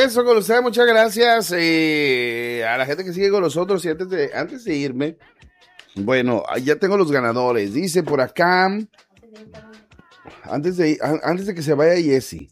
regreso con ustedes, muchas gracias a la gente que sigue con nosotros. Y antes de irme, bueno, ya tengo los ganadores. Dice por acá, antes de que se vaya Jesse,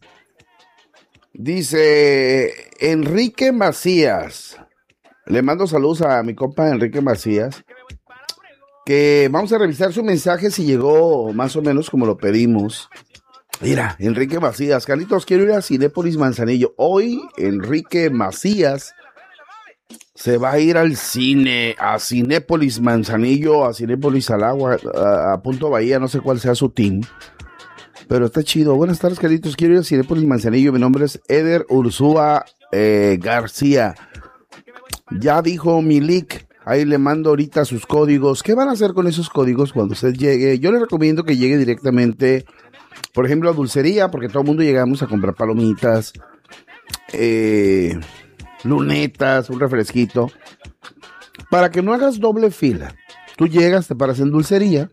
dice Enrique Macías. Le mando saludos a mi compa Enrique Macías, que vamos a revisar su mensaje si llegó más o menos como lo pedimos. Mira, Enrique Macías, Carlitos, quiero ir a Cinépolis Manzanillo. Hoy Enrique Macías se va a ir al cine, a Cinépolis Manzanillo, a Cinépolis al Agua, a Punto Bahía, no sé cuál sea su team, pero está chido. Buenas tardes, Carlitos, quiero ir a Cinépolis Manzanillo. Mi nombre es Eder Ursúa García. Ya dijo Milik, ahí le mando ahorita sus códigos. ¿Qué van a hacer con esos códigos cuando usted llegue? Yo le recomiendo que llegue directamente, por ejemplo, a Dulcería, porque todo el mundo llegamos a comprar palomitas, lunetas, un refresquito, para que no hagas doble fila. Tú llegas, te paras en Dulcería,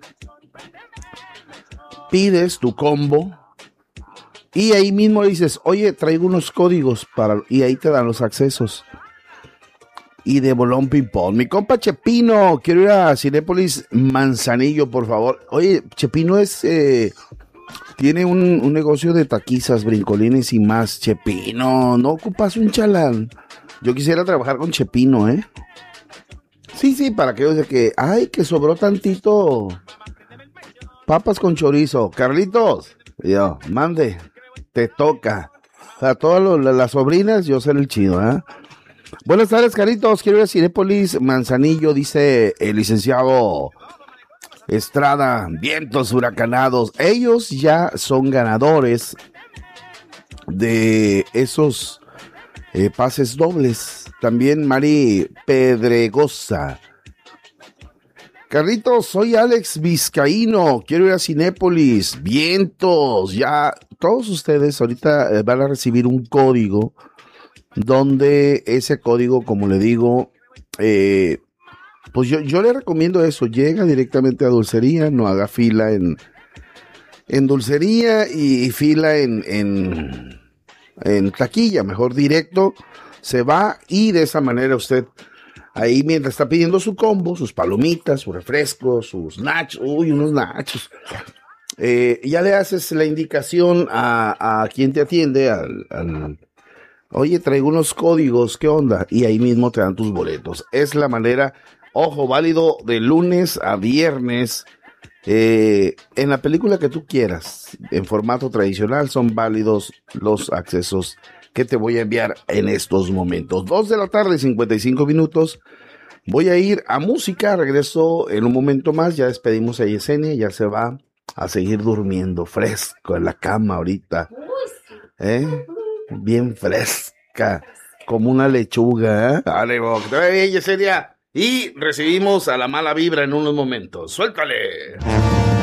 pides tu combo y ahí mismo dices, oye, traigo unos códigos y ahí te dan los accesos. Y de bolón ping-pong. Mi compa Chepino, quiero ir a Cinépolis Manzanillo, por favor. Oye, Chepino tiene un negocio de taquizas, brincolines y más. Chepino, no ocupas un chalán. Yo quisiera trabajar con Chepino, ¿eh? Sí, para que yo diga que, ay, que sobró tantito. Papas con chorizo. Carlitos, yo, mande, te toca. O sea, todas las sobrinas, yo seré el chido, ¿eh? Buenas tardes, Carlitos. Quiero ir a Cinépolis Manzanillo, dice el licenciado Estrada. Vientos huracanados. Ellos ya son ganadores de esos pases dobles. También Mari Pedregosa. Carlitos, soy Alex Vizcaíno. Quiero ir a Cinépolis. Vientos. Ya todos ustedes ahorita van a recibir un código, donde ese código, como le digo, pues yo le recomiendo eso. Llega directamente a Dulcería, no haga fila en Dulcería y fila en taquilla, mejor directo se va, y de esa manera usted ahí, mientras está pidiendo su combo, sus palomitas, su refresco, sus nachos, unos nachos, ya le haces la indicación a quien te atiende, oye, traigo unos códigos, ¿qué onda? Y ahí mismo te dan tus boletos. Es la manera, ojo, válido de lunes a viernes, en la película que tú quieras, en formato tradicional, son válidos los accesos que te voy a enviar en estos momentos. 2:55 p.m. Voy a ir a música, regreso en un momento más, ya despedimos a Yesenia, ya se va a seguir durmiendo fresco en la cama ahorita. Bien fresca, como una lechuga, ¿eh? Ánimo, que te vaya bien, Yesenia. Y recibimos a la mala vibra en unos momentos. ¡Suéltale!